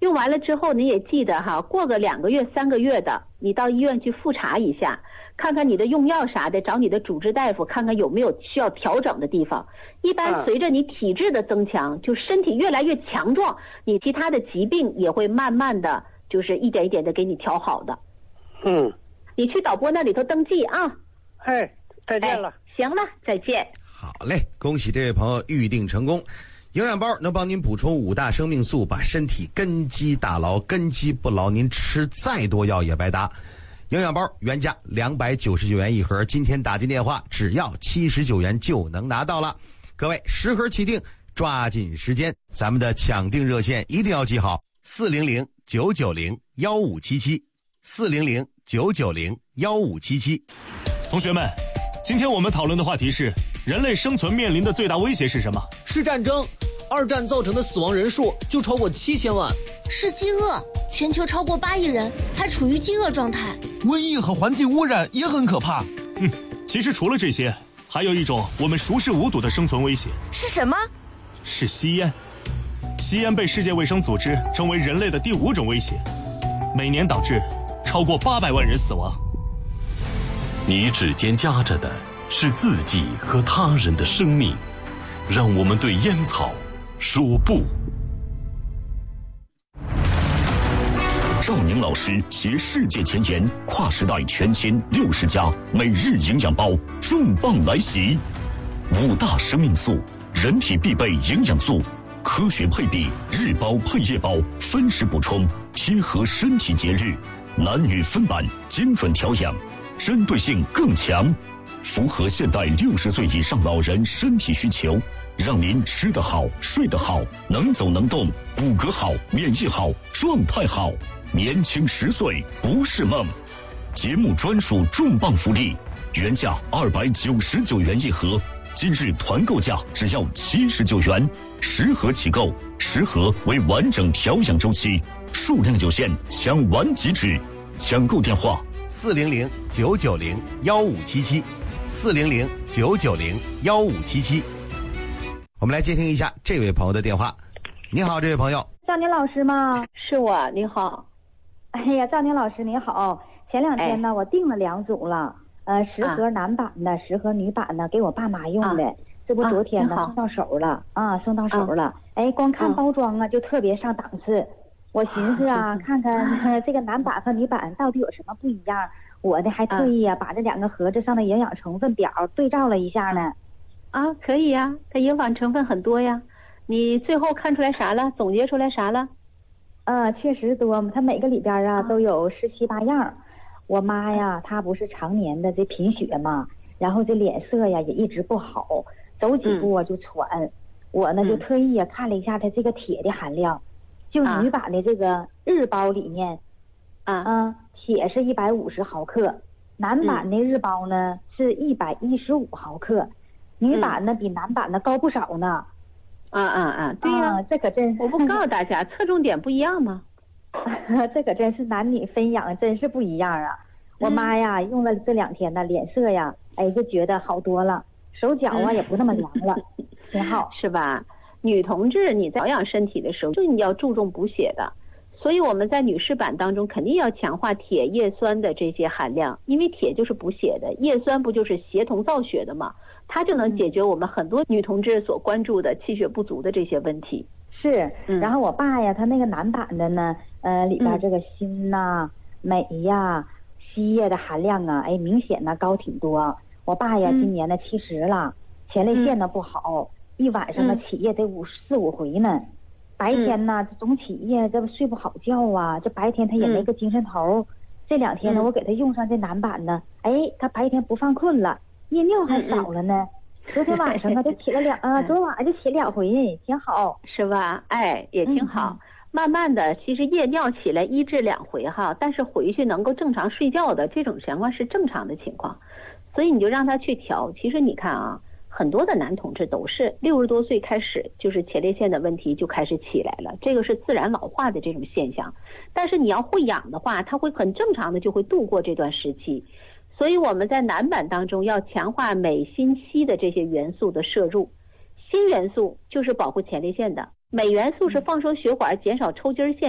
用完了之后，你也记得哈，过个2个月、3个月的，你到医院去复查一下，看看你的用药啥的，找你的主治大夫看看有没有需要调整的地方。一般随着你体质的增强，就身体越来越强壮，你其他的疾病也会慢慢的就是一点一点的给你调好的。你去导播那里头登记啊。 再见了。 行了，再见。 好嘞，恭喜这位朋友预定成功。营养包能帮您补充5大生命素，把身体根基打牢，根基不牢，您吃再多药也白搭。营养包原价299元一盒，今天打进电话只要79元就能拿到了。各位10盒起订，抓紧时间，咱们的抢订热线一定要记好：400-990-1577，400-990-1577。 同学们，今天我们讨论的话题是人类生存面临的最大威胁是什么？ 是战争。2战造成的死亡人数就超过7000万。 是饥饿，全球超过8亿人还处于饥饿状态。 瘟疫和环境污染也很可怕。 其实除了这些，还有一种我们熟视无睹的生存威胁。 是什么？ 是吸烟。吸烟被世界卫生组织称为人类的第5种威胁，每年导致超过800万人死亡。 你指尖夹着的是自己和他人的生命，让我们对烟草说不。 赵宁老师携世界前沿，跨时代全签60家每日营养包重磅来袭，5大生命素，人体必备营养素，科学配比，日包配夜包，分时补充，贴合身体节日，男女分版，精准调养，针对性更强，符合现代60岁以上老人身体需求，让您吃得好，睡得好，能走能动，骨骼好，免疫好，状态好，年轻10岁不是梦。节目专属重磅福利，原价299元一盒，今日团购价只要79元，10盒起购，10盒为完整调养周期，数量有限，抢完即止。抢购电话 ：400-990-1577，400-990-1577。我们来接听一下这位朋友的电话。你好，这位朋友。 赵宁老师吗？ 是我，你好。 哎呀，赵宁老师你好。前2天呢，我订了2组了，10盒男版的，10盒女版的，给我爸妈用的。这不昨天呢送到手了送到手了。哎，光看包装就特别上档次。我寻思看看这个男版和女版到底有什么不一样。我呢还特意把这2个盒子上的营养成分表对照了一下呢。 可以呀，它营养成分很多呀。你最后看出来啥了？总结出来啥了？ 确实多，它每个里边都有17、8样。我妈呀，她不是常年的这贫血嘛，然后这脸色呀也一直不好，走几步就喘。我呢就特意看了一下它这个铁的含量，就女版的这个日包里面，铁是150毫克，男版的日包呢是115毫克，女版呢比男版的高不少呢。 对呀， 这可真我不告诉大家，侧重点不一样吗？ 这可真是男女分养，真是不一样啊！我妈呀，用了这2天呢，脸色呀，就觉得好多了，手脚也不那么凉了，挺好， 是吧？女同志你在保养身体的时候，就你要注重补血的，所以我们在女士版当中肯定要强化铁、叶酸的这些含量，因为铁就是补血的，叶酸不就是协同造血的吗？它就能解决我们很多女同志所关注的气血不足的这些问题。 是，然后我爸呀，他那个男版的呢，里边这个锌呐、镁呀、硒呀的含量明显高挺多。我爸呀，今年呢70了，前列腺呢不好，一晚上起夜得4、5回呢。白天呢总起夜，这不睡不好觉这白天他也没个精神头。这2天呢，我给他用上这男版呢，他白天不犯困了，夜尿还少了呢。昨天晚上就起了昨天晚上就起2回，挺好， 是吧？也挺好。慢慢的，其实夜尿起来1至2回但是回去能够正常睡觉的这种情况是正常的情况，所以你就让他去调。其实你看很多的男同志都是60多岁开始，就是前列腺的问题就开始起来了，这个是自然老化的这种现象。但是你要会养的话，它会很正常的就会度过这段时期。所以我们在男版当中要强化镁、锌、硒的这些元素的摄入。锌元素就是保护前列腺的，镁元素是放松血管、减少抽筋线。